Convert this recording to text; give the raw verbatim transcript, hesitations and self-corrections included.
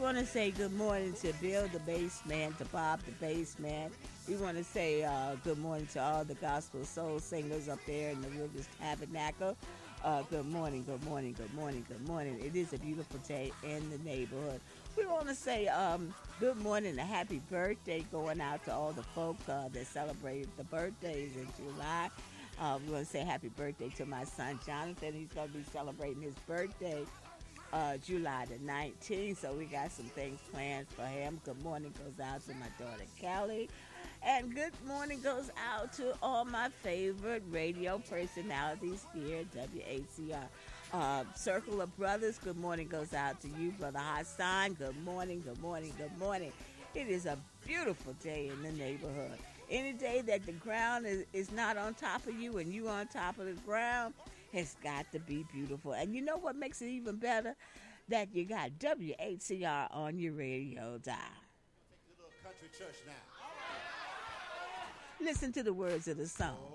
want to say good morning to Bill the bass man, to Bob the bass man. We want to say uh, good morning to all the gospel soul singers up there in the Rivers Tabernacle. Uh, good morning, good morning, good morning, good morning. It is a beautiful day in the neighborhood. We want to say um, good morning and a happy birthday going out to all the folk uh, that celebrate the birthdays in July. Uh, we want to say happy birthday to my son Jonathan. He's going to be celebrating his birthday uh, July the nineteenth. So we got some things planned for him. Good morning goes out to my daughter Kelly. And good morning goes out to all my favorite radio personalities here at W A C R. Uh, Circle of Brothers, good morning goes out to you, Brother Hassan. Good morning, good morning, good morning. It is a beautiful day in the neighborhood. Any day that the ground is, is not on top of you and you on top of the ground, it's got to be beautiful. And you know what makes it even better? That you got W A C R on your radio dial. Take a little country church now. Listen to the words of the song.